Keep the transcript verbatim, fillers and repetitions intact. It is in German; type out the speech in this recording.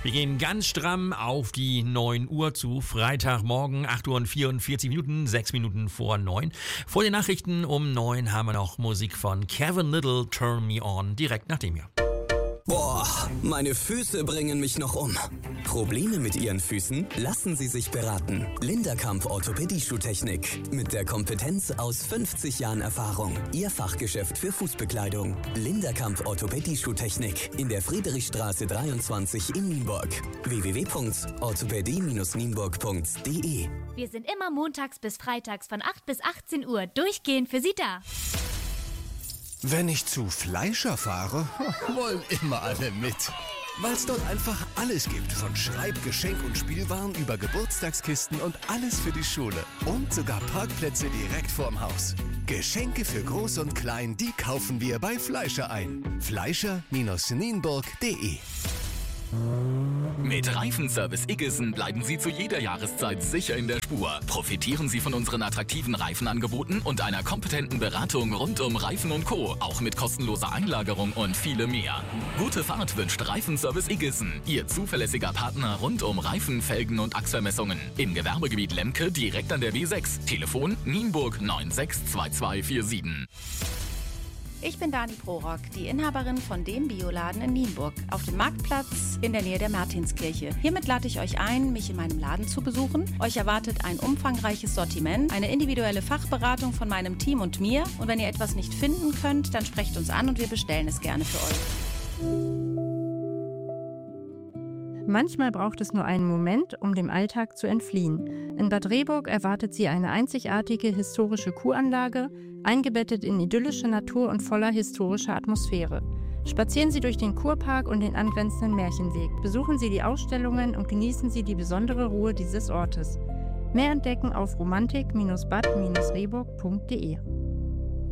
Wir gehen ganz stramm auf die neun Uhr zu. Freitagmorgen, acht Uhr und vierundvierzig Minuten, sechs Minuten vor neun. Vor den Nachrichten um neun haben wir noch Musik von Kevin Little, Turn Me On, direkt nach dem hier. Boah, meine Füße bringen mich noch um. Probleme mit Ihren Füßen? Lassen Sie sich beraten. Linderkamp Orthopädie-Schuhtechnik. Mit der Kompetenz aus fünfzig Jahren Erfahrung. Ihr Fachgeschäft für Fußbekleidung. Linderkamp Orthopädie-Schuhtechnik. In der Friedrichstraße dreiundzwanzig in Nienburg. w w w punkt orthopädie Bindestrich nienburg punkt d e. Wir sind immer montags bis freitags von acht bis achtzehn Uhr durchgehend für Sie da. Wenn ich zu Fleischer fahre, wollen immer alle mit. Weil es dort einfach alles gibt, von Schreib-, Geschenk- und Spielwaren über Geburtstagskisten und alles für die Schule. Und sogar Parkplätze direkt vorm Haus. Geschenke für Groß und Klein, die kaufen wir bei Fleischer ein. Fleischer Bindestrich nienburg punkt d e. Mit Reifenservice Iggesen bleiben Sie zu jeder Jahreszeit sicher in der Spur. Profitieren Sie von unseren attraktiven Reifenangeboten und einer kompetenten Beratung rund um Reifen und Co. Auch mit kostenloser Einlagerung und viele mehr. Gute Fahrt wünscht Reifenservice Iggesen, Ihr zuverlässiger Partner rund um Reifen, Felgen und Achsvermessungen. Im Gewerbegebiet Lemke direkt an der B sechs. Telefon Nienburg neun sechs zwei zwei vier sieben. Ich bin Dani Prorock, die Inhaberin von dem Bioladen in Nienburg, auf dem Marktplatz in der Nähe der Martinskirche. Hiermit lade ich euch ein, mich in meinem Laden zu besuchen. Euch erwartet ein umfangreiches Sortiment, eine individuelle Fachberatung von meinem Team und mir. Und wenn ihr etwas nicht finden könnt, dann sprecht uns an und wir bestellen es gerne für euch. Manchmal braucht es nur einen Moment, um dem Alltag zu entfliehen. In Bad Rehburg erwartet Sie eine einzigartige historische Kuranlage, eingebettet in idyllische Natur und voller historischer Atmosphäre. Spazieren Sie durch den Kurpark und den angrenzenden Märchenweg, besuchen Sie die Ausstellungen und genießen Sie die besondere Ruhe dieses Ortes. Mehr entdecken auf romantik Bindestrich bad Bindestrich rehburg punkt d e.